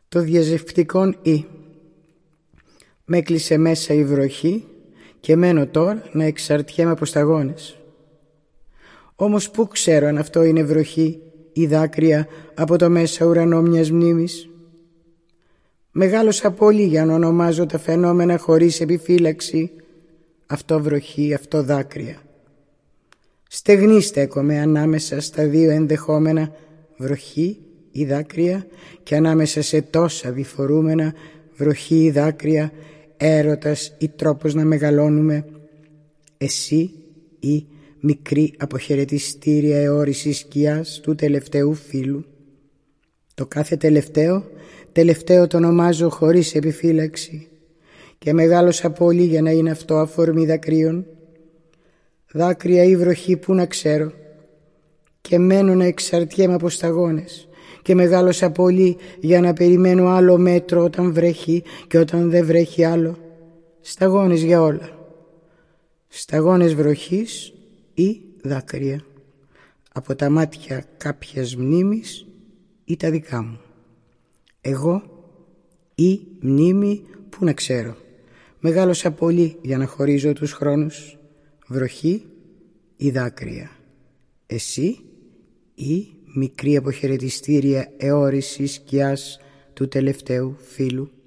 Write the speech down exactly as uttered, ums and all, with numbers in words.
Το διαζευτικόν ή. Μ' έκλεισε μέσα η βροχή και μένω τώρα να εξαρτιέμαι από σταγόνες. Όμως πού ξέρω αν αυτό είναι βροχή ή δάκρυα από το μέσα ουρανό μιας μνήμης. Μεγάλωσα πολύ για να ονομάζω τα φαινόμενα χωρίς επιφύλαξη. Αυτό βροχή, αυτό δάκρυα. Στεγνή στέκομαι ανάμεσα στα δύο ενδεχόμενα, βροχή ή δάκρυα, και ανάμεσα σε τόσα διφορούμενα, βροχή ή δάκρυα, έρωτας ή τρόπος να μεγαλώνουμε, εσύ ή μικρή αποχαιρετιστήρια αιώρηση σκιάς του τελευταίου φύλου. Το κάθε τελευταίο, τελευταίο το ονομάζω χωρίς επιφύλαξη και μεγάλωσα πολύ για να είναι αυτό αφορμή δακρύων. Δάκρυα ή βροχή που να ξέρω, και μένω να εξαρτιέμαι από σταγόνες, και μεγάλωσα πολύ για να περιμένω άλλο μέτρο όταν βρέχει και όταν δεν βρέχει άλλο. Σταγόνες για όλα. Σταγόνες βροχής ή δάκρυα, από τα μάτια κάποιας μνήμης ή τα δικά μου. Εγώ ή μνήμη που να ξέρω. Μεγάλωσα πολύ για να χωρίζω τους χρόνους. Βροχή ή δάκρυα. Εσύ ή μικρή αποχαιρετιστήρια αιώρηση σκιάς του τελευταίου φύλου.